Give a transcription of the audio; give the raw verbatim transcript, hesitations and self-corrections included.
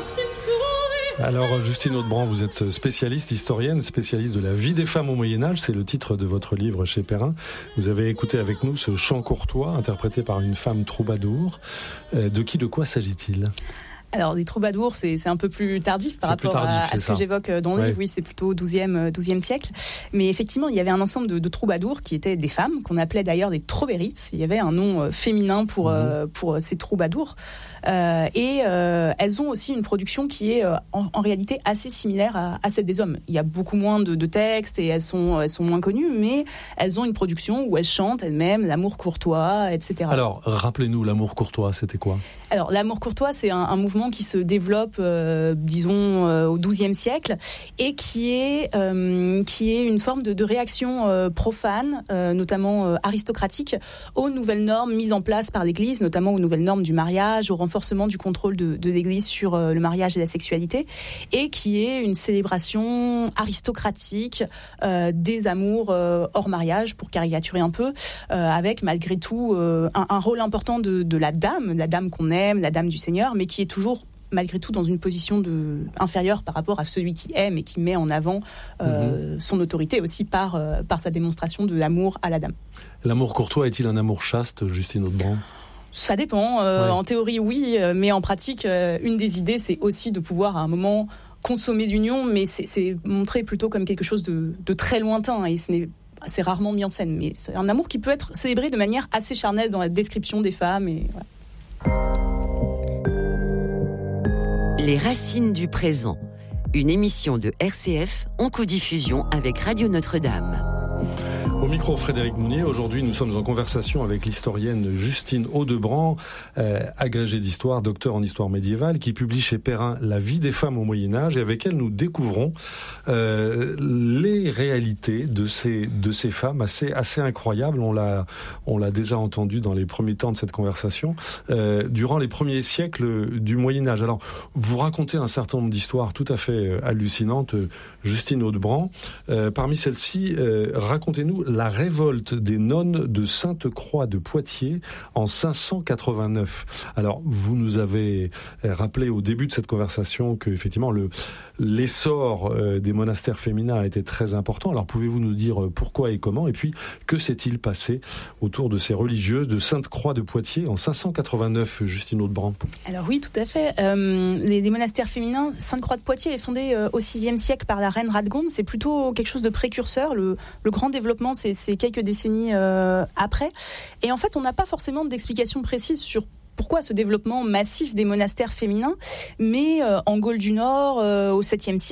Alors Justine Audebran, vous êtes spécialiste, historienne, spécialiste de la vie des femmes au Moyen-Âge, c'est le titre de votre livre chez Perrin. Vous avez écouté avec nous ce chant courtois interprété par une femme troubadour. De qui, de quoi s'agit-il ? Alors, des troubadours, c'est, c'est un peu plus tardif par c'est rapport tardif, à, à ce ça. que j'évoque dans le ouais. livre. Oui, c'est plutôt douzième, douzième siècle. Mais effectivement, il y avait un ensemble de, de troubadours qui étaient des femmes, qu'on appelait d'ailleurs des trovérites. Il y avait un nom féminin pour, mmh. euh, pour ces troubadours. Euh, et euh, elles ont aussi une production qui est euh, en, en réalité assez similaire à, à celle des hommes. Il y a beaucoup moins de, de textes et elles sont, elles sont moins connues, mais elles ont une production où elles chantent elles-mêmes l'amour courtois, et cetera. Alors, rappelez-nous, l'amour courtois, c'était quoi ? Alors, l'amour courtois, c'est un, un mouvement qui se développe, euh, disons, euh, au douzième siècle et qui est, euh, qui est une forme de, de réaction euh, profane, euh, notamment euh, aristocratique, aux nouvelles normes mises en place par l'Église, notamment aux nouvelles normes du mariage, au renforcement du contrôle de, de l'Église sur euh, le mariage et la sexualité, et qui est une célébration aristocratique euh, des amours euh, hors mariage, pour caricaturer un peu, euh, avec malgré tout euh, un, un rôle important de, de la dame, la dame qu'on aime, la dame du Seigneur, mais qui est toujours malgré tout dans une position de, inférieure par rapport à celui qui aime et qui met en avant euh, mmh. son autorité aussi par, euh, par sa démonstration de l'amour à la dame. L'amour courtois est-il un amour chaste, Justine Audebran ? Ça dépend. Euh, ouais. En théorie, oui, mais en pratique, euh, une des idées, c'est aussi de pouvoir à un moment consommer l'union, mais c'est, c'est montré plutôt comme quelque chose de, de très lointain et ce n'est c'est rarement mis en scène. Mais c'est un amour qui peut être célébré de manière assez charnelle dans la description des femmes. Et, voilà. Les racines du présent, une émission de R C F en codiffusion avec Radio Notre-Dame. Au micro, Frédéric Mounier. Aujourd'hui, nous sommes en conversation avec l'historienne Justine Audebran, euh, agrégée d'histoire, docteur en histoire médiévale, qui publie chez Perrin La vie des femmes au Moyen-Âge, et avec elle, nous découvrons euh, les réalités de ces de ces femmes assez assez incroyables. On l'a on l'a déjà entendu dans les premiers temps de cette conversation. Euh, durant les premiers siècles du Moyen-Âge. Alors, vous racontez un certain nombre d'histoires tout à fait hallucinantes, Justine Audebran. Euh, parmi celles-ci, euh, racontez-nous la révolte des nonnes de Sainte-Croix de Poitiers en cinq cent quatre-vingt-neuf. Alors, vous nous avez rappelé au début de cette conversation que, effectivement, le, l'essor euh, des monastères féminins a été très important. Alors, pouvez-vous nous dire pourquoi et comment ? Et puis, que s'est-il passé autour de ces religieuses de Sainte-Croix de Poitiers en cinq cent quatre-vingt-neuf, Justine Audebran ? Alors oui, tout à fait. Euh, les, les monastères féminins, Sainte-Croix de Poitiers est fondée euh, au sixième siècle par la reine Radegonde. C'est plutôt quelque chose de précurseur. Le, le grand développement, c'est, c'est quelques décennies euh, après. Et en fait, on n'a pas forcément d'explication précise sur pourquoi ce développement massif des monastères féminins, mais euh, en Gaule du Nord, euh, au septième